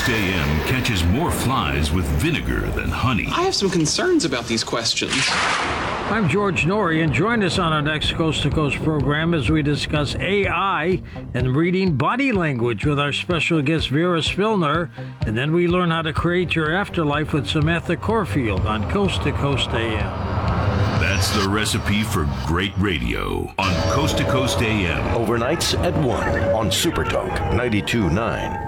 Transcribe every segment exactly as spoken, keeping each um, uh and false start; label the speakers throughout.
Speaker 1: Coast A M catches more flies with vinegar than honey.
Speaker 2: I have some concerns about these questions.
Speaker 3: I'm George Norrie, and join us on our next Coast to Coast program as we discuss A I and reading body language with our special guest Vera Spilner, and then we learn how to create your afterlife with Samantha Corfield on Coast to Coast A M.
Speaker 1: That's the recipe for great radio on Coast to Coast A M.
Speaker 4: Overnights at one on Supertalk ninety-two point nine.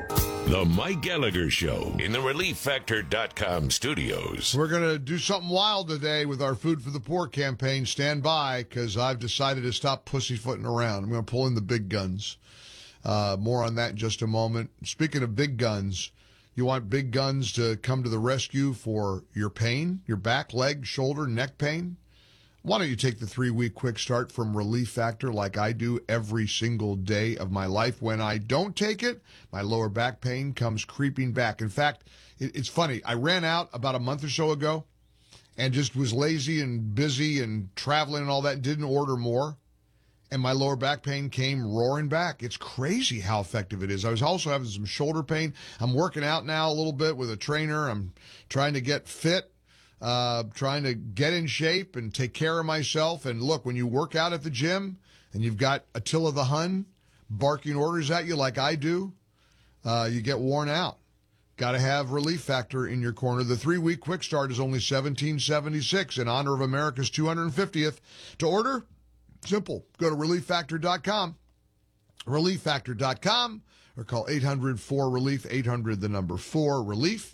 Speaker 5: The Mike Gallagher Show in the Relief Factor dot com studios.
Speaker 6: We're going to do something wild today with our Food for the Poor campaign. Stand by, because I've decided to stop pussyfooting around. I'm going to pull in the big guns. Uh, more on that in just a moment. Speaking of big guns, you want big guns to come to the rescue for your pain, your back, leg, shoulder, neck pain? Why don't you take the three-week quick start from Relief Factor like I do every single day of my life? When I don't take it, my lower back pain comes creeping back. In fact, it, it's funny. I ran out about a month or so ago and just was lazy and busy and traveling and all that, didn't order more, and my lower back pain came roaring back. It's crazy how effective it is. I was also having some shoulder pain. I'm working out now a little bit with a trainer. I'm trying to get fit. Uh, trying to get in shape and take care of myself. And look, when you work out at the gym and you've got Attila the Hun barking orders at you like I do, uh, you get worn out. Got to have Relief Factor in your corner. The three-week quick start is only seventeen seventy-six in honor of America's two hundred fiftieth. To order, simple. Go to relief factor dot com, relief factor dot com, or call eight hundred four relief, eight hundred the number four, relief,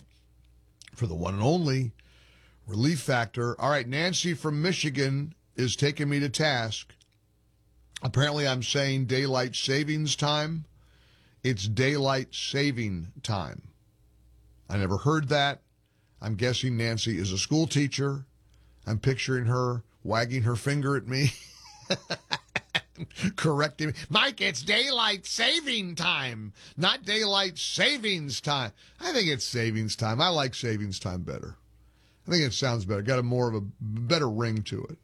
Speaker 6: for the one and only Relief Factor. All right, Nancy from Michigan is taking me to task. Apparently, I'm saying daylight savings time. It's daylight saving time. I never heard that. I'm guessing Nancy is a school teacher. I'm picturing her wagging her finger at me, correcting me. Mike, it's daylight saving time, not daylight savings time. I think it's savings time. I like savings time better. I think it sounds better. Got a more of a better ring to it.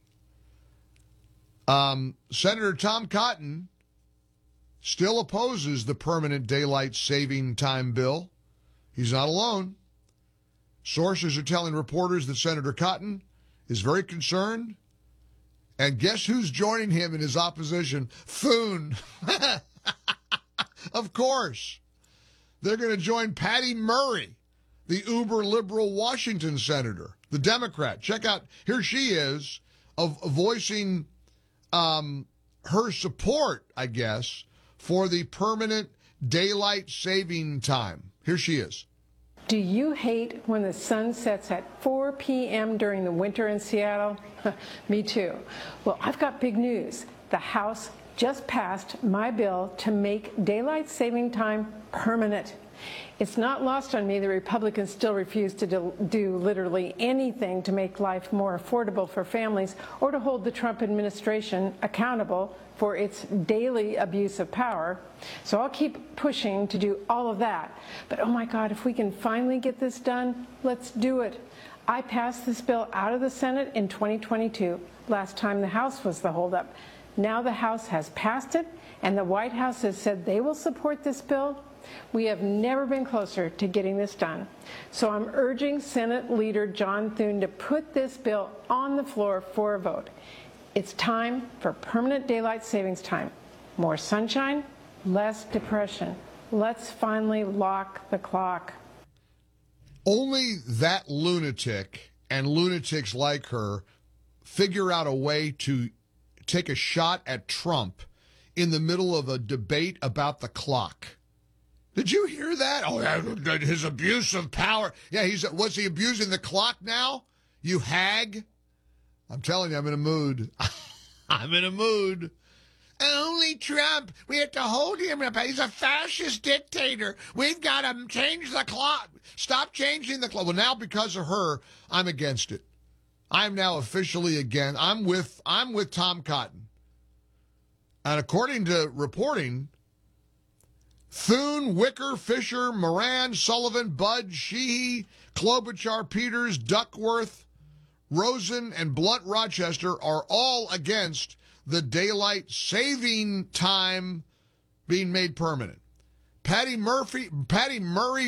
Speaker 6: Um, Senator Tom Cotton still opposes the permanent daylight saving time bill. He's not alone. Sources are telling reporters that Senator Cotton is very concerned. And guess who's joining him in his opposition? Thune. Of course. They're going to join Patty Murray, the uber-liberal Washington senator, the Democrat. Check out, here she is, of voicing um, her support, I guess, for the permanent daylight saving time. Here she is.
Speaker 7: Do you hate when the sun sets at four p.m. during the winter in Seattle? Me too. Well, I've got big news. The House just passed my bill to make daylight saving time permanent. It's not lost on me the Republicans still refuse to do, do literally anything to make life more affordable for families or to hold the Trump administration accountable for its daily abuse of power. So I'll keep pushing to do all of that. But oh my God, if we can finally get this done, let's do it. I passed this bill out of the Senate in twenty twenty-two. Last time the House was the holdup. Now the House has passed it, and the White House has said they will support this bill. We have never been closer to getting this done. So I'm urging Senate Leader John Thune to put this bill on the floor for a vote. It's time for permanent daylight savings time. More sunshine, less depression. Let's finally lock the clock.
Speaker 6: Only that lunatic and lunatics like her figure out a way to take a shot at Trump in the middle of a debate about the clock. Did you hear that? Oh, his abuse of power. Yeah, he's was he abusing the clock now? You hag. I'm telling you, I'm in a mood. I'm in a mood. Only Trump. We have to hold him up. He's a fascist dictator. We've got to change the clock. Stop changing the clock. Well, now because of her, I'm against it. I'm now officially against. I'm with. I'm with Tom Cotton. And according to reporting, Thune, Wicker, Fisher, Moran, Sullivan, Budd, Sheehy, Klobuchar, Peters, Duckworth, Rosen, and Blunt Rochester are all against the daylight saving time being made permanent. Patty Murphy, Patty Murray